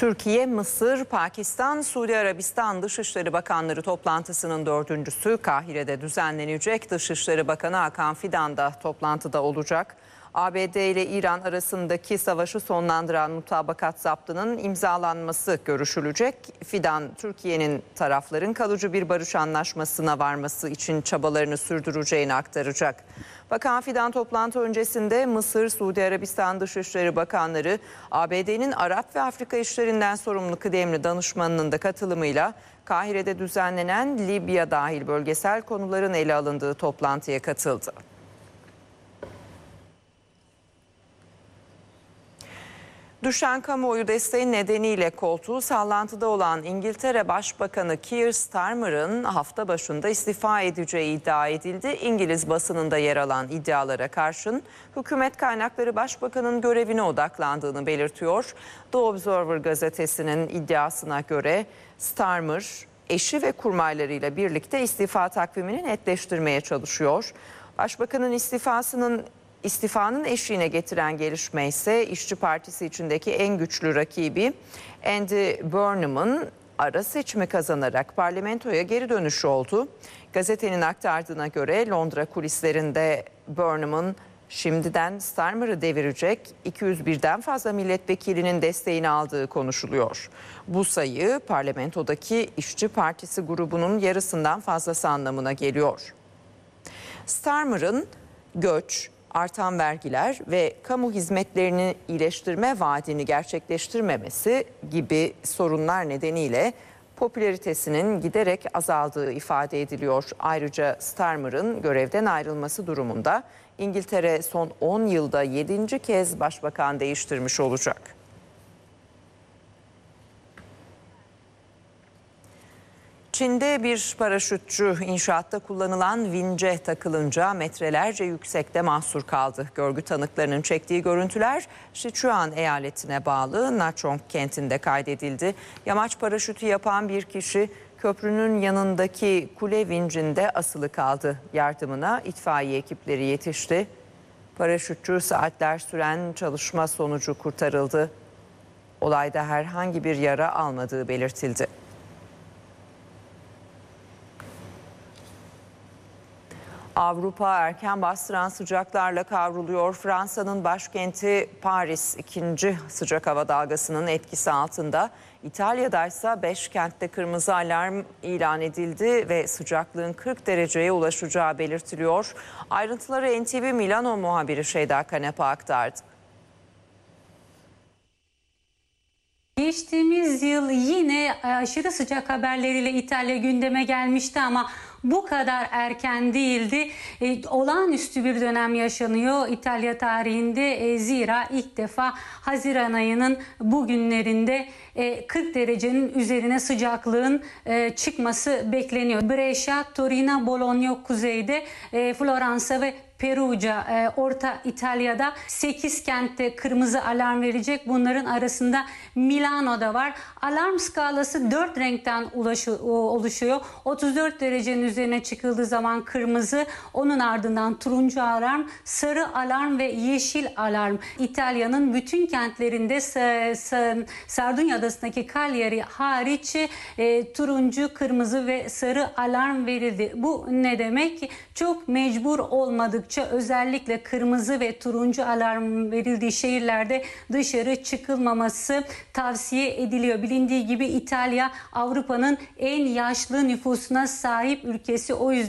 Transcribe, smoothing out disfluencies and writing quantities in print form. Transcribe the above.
Türkiye, Mısır, Pakistan, Suudi Arabistan Dışişleri Bakanları toplantısının dördüncüsü Kahire'de düzenlenecek. Dışişleri Bakanı Hakan Fidan da toplantıda olacak. ABD ile İran arasındaki savaşı sonlandıran mutabakat zaptının imzalanması görüşülecek. Fidan, Türkiye'nin tarafların kalıcı bir barış anlaşmasına varması için çabalarını sürdüreceğini aktaracak. Bakan Fidan toplantı öncesinde Mısır, Suudi Arabistan Dışişleri Bakanları, ABD'nin Arap ve Afrika işlerinden sorumlu kıdemli danışmanının da katılımıyla Kahire'de düzenlenen Libya dahil bölgesel konuların ele alındığı toplantıya katıldı. Düşen kamuoyu desteği nedeniyle koltuğu sallantıda olan İngiltere Başbakanı Keir Starmer'ın hafta başında istifa edeceği iddia edildi. İngiliz basınında yer alan iddialara karşın hükümet kaynakları başbakanın görevine odaklandığını belirtiyor. The Observer gazetesinin iddiasına göre Starmer eşi ve kurmaylarıyla birlikte istifa takvimini netleştirmeye çalışıyor. Başbakanın istifanın eşiğine getiren gelişme ise İşçi Partisi içindeki en güçlü rakibi Andy Burnham'ın ara seçimi kazanarak parlamentoya geri dönüşü oldu. Gazetenin aktardığına göre Londra kulislerinde Burnham'ın şimdiden Starmer'ı devirecek 201'den fazla milletvekilinin desteğini aldığı konuşuluyor. Bu sayı parlamentodaki İşçi Partisi grubunun yarısından fazlası anlamına geliyor. Starmer'ın göç, artan vergiler ve kamu hizmetlerini iyileştirme vaadini gerçekleştirmemesi gibi sorunlar nedeniyle popülaritesinin giderek azaldığı ifade ediliyor. Ayrıca Starmer'ın görevden ayrılması durumunda İngiltere son 10 yılda 7. kez başbakan değiştirmiş olacak. Çin'de bir paraşütçü inşaatta kullanılan vince takılınca metrelerce yüksekte mahsur kaldı. Görgü tanıklarının çektiği görüntüler Sichuan eyaletine bağlı Nachong kentinde kaydedildi. Yamaç paraşütü yapan bir kişi köprünün yanındaki kule vincinde asılı kaldı. Yardımına itfaiye ekipleri yetişti. Paraşütçü saatler süren çalışma sonucu kurtarıldı. Olayda herhangi bir yara almadığı belirtildi. Avrupa erken bastıran sıcaklarla kavruluyor. Fransa'nın başkenti Paris ikinci sıcak hava dalgasının etkisi altında. İtalya'da ise 5 kentte kırmızı alarm ilan edildi ve sıcaklığın 40 dereceye ulaşacağı belirtiliyor. Ayrıntıları NTV Milano muhabiri Şeyda Kanepa aktardı. Geçtiğimiz yıl yine aşırı sıcak haberleriyle İtalya gündeme gelmişti ama bu kadar erken değildi. Olağanüstü bir dönem yaşanıyor İtalya tarihinde. Zira ilk defa Haziran ayının bugünlerinde 40 derecenin üzerine sıcaklığın çıkması bekleniyor. Brescia, Torino, Bologna kuzeyde, Floransa ve Perugia, Orta İtalya'da 8 kentte kırmızı alarm verecek. Bunların arasında Milano'da var. Alarm skalası 4 renkten oluşuyor. 34 derecenin üzerine çıkıldığı zaman kırmızı, onun ardından turuncu alarm, sarı alarm ve yeşil alarm. İtalya'nın bütün kentlerinde Sardunya Adası'ndaki Cagliari hariç turuncu, kırmızı ve sarı alarm verildi. Bu ne demek? Çok mecbur olmadıkça özellikle kırmızı ve turuncu alarm verildiği şehirlerde dışarı çıkılmaması tavsiye ediliyor. Bilindiği gibi İtalya Avrupa'nın en yaşlı nüfusuna sahip ülkesi. O yüzden